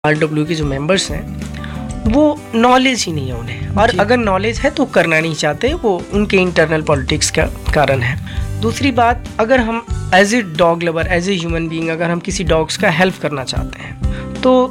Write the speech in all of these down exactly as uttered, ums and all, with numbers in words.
R W के जो members हैं वो नॉलेज ही नहीं है उन्हें, और अगर नॉलेज है तो करना नहीं चाहते, वो उनके इंटरनल पॉलिटिक्स का कारण है। दूसरी बात, अगर हम as a dog lover, as a human being अगर हम किसी डॉग्स का हेल्प करना चाहते हैं तो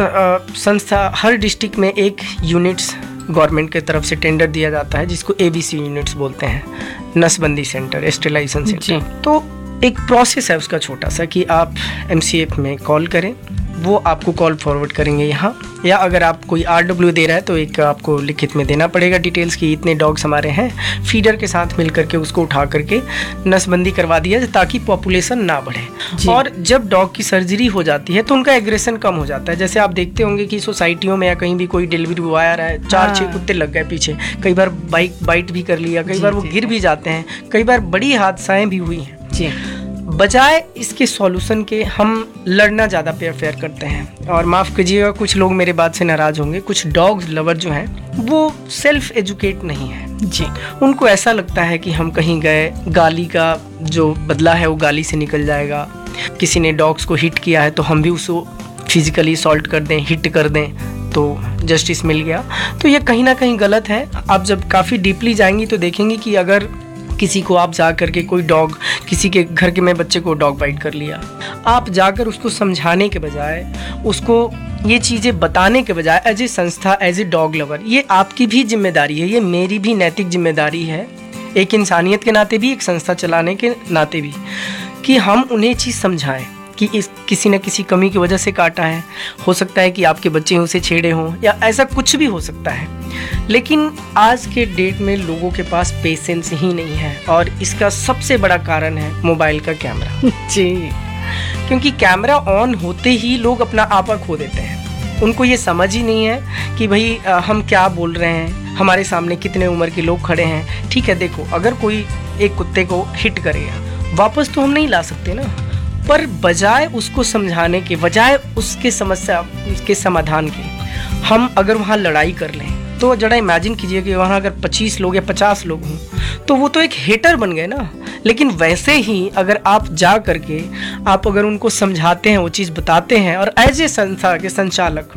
संस्था हर डिस्ट्रिक्ट में एक यूनिट्स गवर्नमेंट की तरफ से टेंडर दिया जाता है जिसको ए बी सी यूनिट्स बोलते हैं, नसबंदी सेंटर, स्टेलाइजेशन सेंटर। तो एक प्रोसेस है उसका छोटा सा कि आप एम सी एफ में कॉल करें, वो आपको कॉल फॉरवर्ड करेंगे यहाँ, या अगर आप कोई आर डब्ल्यू दे रहा है तो एक आपको लिखित में देना पड़ेगा डिटेल्स कि इतने डॉग्स हमारे हैं, फीडर के साथ मिल करके उसको उठा करके नसबंदी करवा दिया ताकि पॉपुलेशन ना बढ़े। और जब डॉग की सर्जरी हो जाती है तो उनका एग्रेशन कम हो जाता है। जैसे आप देखते होंगे कि सोसाइटियों में या कहीं भी कोई डिलीवरी बॉय आ रहा है, चार छः कुत्ते लग गए पीछे, कई बार बाइक बाइट भी कर लिया, कई बार वो गिर भी जाते हैं, कई बार बड़ी हादसाएं भी हुई हैं। बजाय इसके सॉल्यूशन के हम लड़ना ज़्यादा प्रेफर करते हैं। और माफ़ कीजिएगा, कुछ लोग मेरे बात से नाराज़ होंगे, कुछ डॉग लवर जो हैं वो सेल्फ एजुकेट नहीं है जी। उनको ऐसा लगता है कि हम कहीं गए, गाली का जो बदला है वो गाली से निकल जाएगा, किसी ने डॉग्स को हिट किया है तो हम भी उसको फिजिकली असॉल्ट कर दें, हिट कर दें तो जस्टिस मिल गया। तो ये कहीं ना कहीं गलत है। आप जब काफ़ी डीपली जाएंगी तो देखेंगे कि अगर किसी को आप जा करके कोई डॉग, किसी के घर के में बच्चे को डॉग बाइट कर लिया, आप जाकर उसको समझाने के बजाय, उसको ये चीज़ें बताने के बजाय, एज ए संस्था, एज ए डॉग लवर, ये आपकी भी जिम्मेदारी है, ये मेरी भी नैतिक जिम्मेदारी है, एक इंसानियत के नाते भी, एक संस्था चलाने के नाते भी, कि हम उन्हें चीज़ समझाएं कि इस किसी न किसी कमी की वजह से काटा है, हो सकता है कि आपके बच्चे उसे छेड़े हों या ऐसा कुछ भी हो सकता है। लेकिन आज के डेट में लोगों के पास पेशेंस ही नहीं है, और इसका सबसे बड़ा कारण है मोबाइल का कैमरा जी। क्योंकि कैमरा ऑन होते ही लोग अपना आपा खो देते हैं। उनको ये समझ ही नहीं है कि भाई हम क्या बोल रहे हैं, हमारे सामने कितने उम्र के लोग खड़े हैं। ठीक है, देखो, अगर कोई एक कुत्ते को हिट करेगा, वापस तो हम नहीं ला सकते ना, पर बजाय उसको समझाने के, बजाय उसके समस्या उसके समाधान के, हम अगर वहाँ लड़ाई कर लें तो जरा इमेजिन कीजिए कि वहाँ अगर पच्चीस लोग या पचास लोग हों तो वो तो एक हेटर बन गए ना। लेकिन वैसे ही अगर आप जा करके आप अगर उनको समझाते हैं, वो चीज़ बताते हैं, और एज ए संस्था के संचालक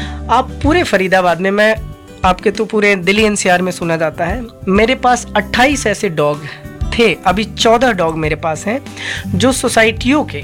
आप पूरे फरीदाबाद में, मैं आपके तो पूरे दिल्ली एन सी आर में सुना जाता है, मेरे पास अट्ठाईस ऐसे डॉग थे, अभी चौदह डॉग मेरे पास हैं जो सोसाइटियों के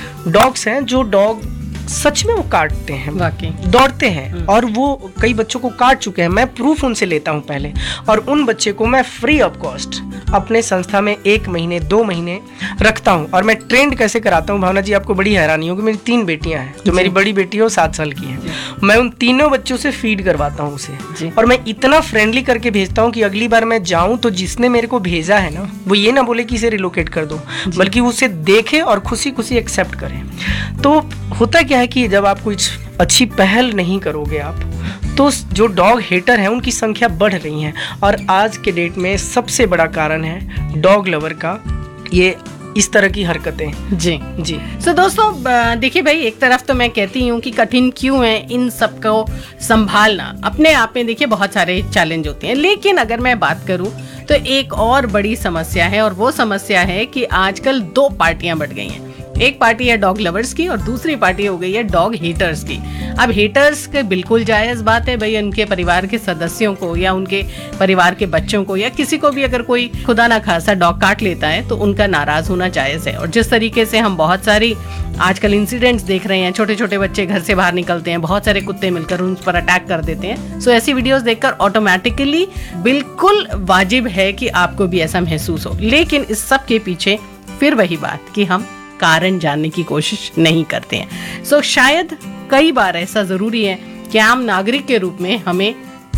डॉग्स हैं, जो डॉग सच में वो काटते हैं, वाकई दौड़ते हैं, और वो कई बच्चों को काट चुके हैं। मैं प्रूफ उनसे लेता हूँ पहले, और उन बच्चे को मैं फ्री ऑफ कॉस्ट अपने संस्था में एक महीने दो महीने रखता हूँ। और मैं ट्रेंड कैसे कराता हूँ, भावना जी आपको बड़ी हैरानी होगी, मेरी तीन बेटियाँ हैं, जो मेरी बड़ी बेटी है वो सात साल की है, मैं उन तीनों बच्चों से फीड करवाता हूँ उसे, और मैं इतना फ्रेंडली करके भेजता हूँ कि अगली बार मैं जाऊँ तो जिसने मेरे को भेजा है ना, वो ये ना बोले कि इसे रिलोकेट कर दो, बल्कि उसे देखे और खुशी खुशी एक्सेप्ट करें। तो होता क्या है कि जब आप कुछ अच्छी पहल नहीं करोगे आप, तो जो डॉग हेटर हैं उनकी संख्या बढ़ रही है, और आज के डेट में सबसे बड़ा कारण है डॉग लवर का ये इस तरह की हरकतें जी जी। सो so, दोस्तों देखिए भाई, एक तरफ तो मैं कहती हूँ कि कठिन क्यों है इन सब को संभालना, अपने आप में देखिए बहुत सारे चैलेंज होते हैं, लेकिन अगर मैं बात करूँ तो एक और बड़ी समस्या है, और वो समस्या है कि आजकल दो पार्टियां बढ़ गई हैं। एक पार्टी है डॉग लवर्स की और दूसरी पार्टी हो गई है डॉग हेटर्स की। अब हेटर्स के बिल्कुल जायज़ बात है भाई, उनके परिवार के सदस्यों को या उनके परिवार के बच्चों को या किसी को भी अगर कोई खुदा ना खासा डॉग काट लेता है तो उनका नाराज होना जायज़ है। और जिस तरीके से हम बहुत सारी आजकल इंसिडेंट्स देख रहे हैं, छोटे छोटे बच्चे घर से बाहर निकलते हैं, बहुत सारे कुत्ते मिलकर उन पर अटैक कर देते हैं, सो ऐसी वीडियोस देखकर ऑटोमेटिकली बिल्कुल वाजिब है कि आपको भी ऐसा महसूस हो। लेकिन इस सब के पीछे फिर वही बात कि हम कारण जानने की कोशिश नहीं करते हैं। सो so, शायद कई बार ऐसा जरूरी है कि आम नागरिक के रूप में हमें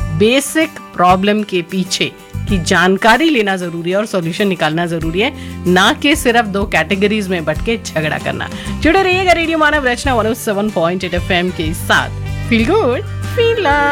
बेसिक प्रॉब्लम के पीछे की जानकारी लेना जरूरी है और सॉल्यूशन निकालना जरूरी है, ना कि सिर्फ दो कैटेगरीज में बट के झगड़ा करना। जुड़े रहिएगा रेडियो मानव रचना one O seven point eight F M के साथ। Feel good feel love.